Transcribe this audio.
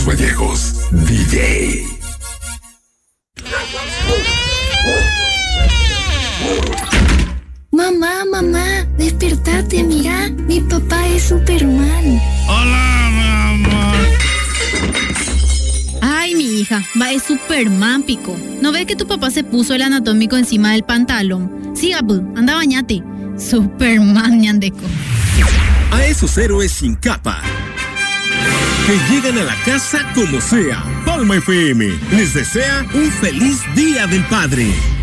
Vallejos, DJ. Mamá, despertate, mira, mi papá es Superman. Hola, mamá. Ay, mi hija, va es Superman, pico. ¿No ves que tu papá se puso el anatómico encima del pantalón? Siga, anda, bañate. Superman, ñandeco. A esos héroes sin capa, que llegan a la casa como sea, Palma FM les desea un feliz Día del Padre.